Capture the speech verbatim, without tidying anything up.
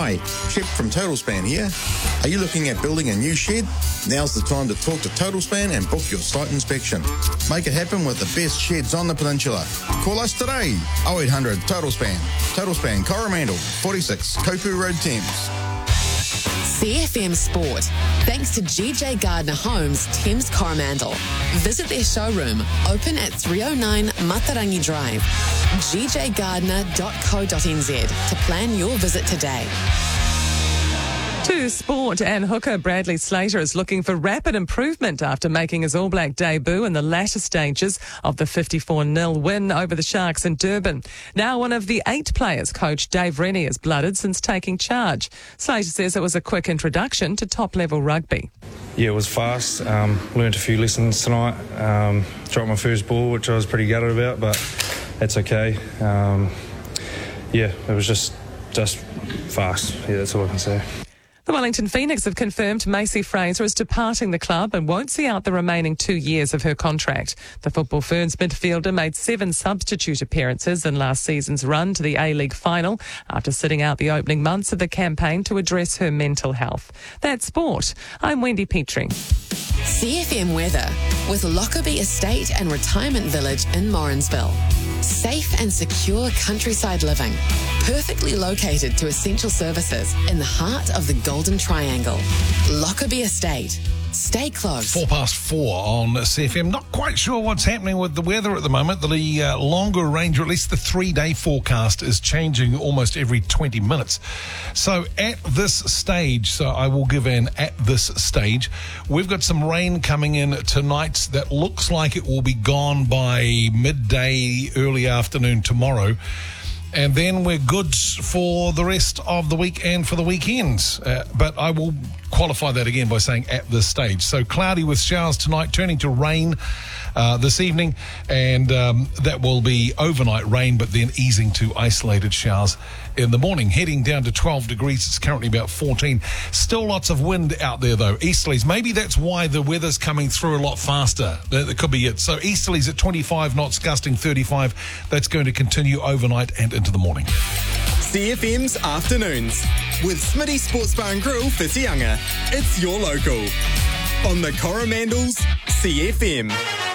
Hi, Chip from TotalSpan here. Are you looking at building a new shed? Now's the time to talk to TotalSpan and book your site inspection. Make it happen with the best sheds on the peninsula. Call us today, oh eight hundred TotalSpan. TotalSpan Coromandel, forty-six Kopu Road, Thames. C F M Sport, thanks to G J Gardner Homes, Thames Coromandel. Visit their showroom, open at three oh nine Matarangi Drive, g j gardner dot co dot n z to plan your visit today. To sport, and hooker Bradley Slater is looking for rapid improvement after making his All Black debut in the latter stages of the fifty-four nil win over the Sharks in Durban. Now one of the eight players coach Dave Rennie has blooded since taking charge. Slater says it was a quick introduction to top-level rugby. Yeah, it was fast. Um, learned a few lessons tonight. Um, dropped my first ball, which I was pretty gutted about, but that's okay. Um, yeah, it was just just fast. Yeah, that's all I can say. The Wellington Phoenix have confirmed Macy Fraser is departing the club and won't see out the remaining two years of her contract. The Football Ferns midfielder made seven substitute appearances in last season's run to the A-League final after sitting out the opening months of the campaign to address her mental health. That's sport. I'm Wendy Petrie. C F M weather with Lockerbie Estate and Retirement Village in Morrinsville. Safe and secure countryside living, perfectly located to essential services in the heart of the Golden Triangle. Lockerbie Estate. Stay close. Four past four on C F M. Not quite sure what's happening with the weather at the moment. The uh, longer range, or at least the three-day forecast, is changing almost every twenty minutes. So at this stage, so I will give an at this stage, we've got some rain coming in tonight that looks like it will be gone by midday, early afternoon tomorrow. And then we're good for the rest of the week and for the weekends. Uh, but I will qualify that again by saying at this stage. So cloudy with showers tonight, turning to rain uh, this evening. And um, that will be overnight rain, but then easing to isolated showers in the morning. Heading down to twelve degrees. It's currently about fourteen. Still lots of wind out there, though. Easterlies. Maybe that's why the weather's coming through a lot faster. That could be it. So easterlies at twenty-five knots, gusting thirty-five. That's going to continue overnight and into the morning. C F M's Afternoons with Smitty Sports Bar and Grill, Whitianga. It's your local. On the Coromandel's C F M.